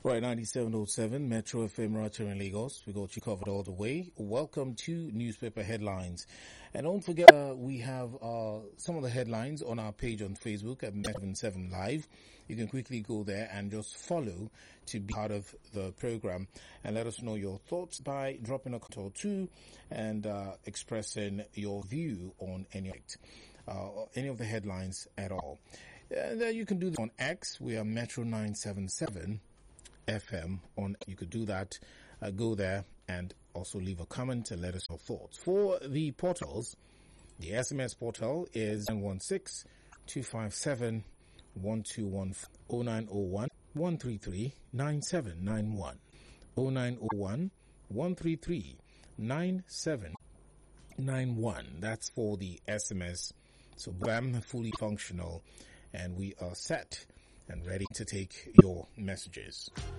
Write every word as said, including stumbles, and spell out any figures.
Right, ninety-seven point seven Metro F M Racha in Lagos. We got you covered all the way. Welcome to newspaper headlines. And don't forget, uh, we have uh, some of the headlines on our page on Facebook at Metro seven seven Live. You can quickly go there and just follow to be part of the program and let us know your thoughts by dropping a comment or two and uh, expressing your view on any, uh, any of the headlines at all. And uh, you can do this on X. We are Metro nine seven seven F M on. You could do that. Uh, go there and also leave a comment and let us know your thoughts. For the portals, the S M S portal is nine one six, two five seven, one two one four, oh nine oh one, one three three, nine seven nine one, oh nine oh one, one three three, nine seven nine one. That's for the S M S. So BAM fully functional and we are set and ready to take your messages.